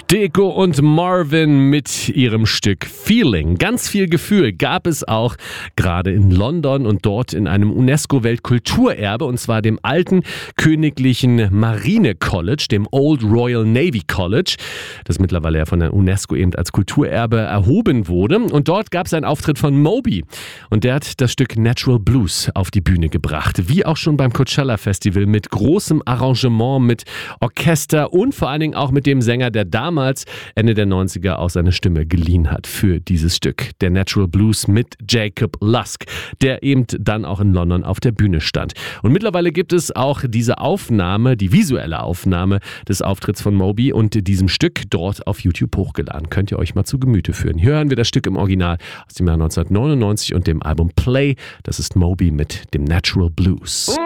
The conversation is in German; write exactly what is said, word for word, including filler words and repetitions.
Deco und Marvin mit ihrem Stück Feeling. Ganz viel Gefühl gab es auch gerade in London und dort in einem UNESCO-Weltkulturerbe, und zwar dem alten königlichen Marine College, dem Old Royal Navy College, das mittlerweile ja von der UNESCO eben als Kulturerbe erhoben wurde. Und dort gab es einen Auftritt von Moby und der hat das Stück Natural Blues auf die Bühne gebracht. Wie auch schon beim Coachella Festival, mit großem Arrangement, mit Orchester und vor allen Dingen auch mit dem Sänger, der damals Ende der neunziger auch seine Stimme geliehen hat für dieses Stück. Der Natural Blues mit Jacob Lusk, der eben dann auch in London auf der Bühne stand. Und mittlerweile gibt es auch diese Aufnahme, die visuelle Aufnahme des Auftritts von Moby und diesem Stück dort auf YouTube hochgeladen. Könnt ihr euch mal zu Gemüte führen. Hier hören wir das Stück im Original aus dem Jahr neunzehnhundertneunundneunzig und dem Album Play. Das ist Moby mit dem Natural Blues.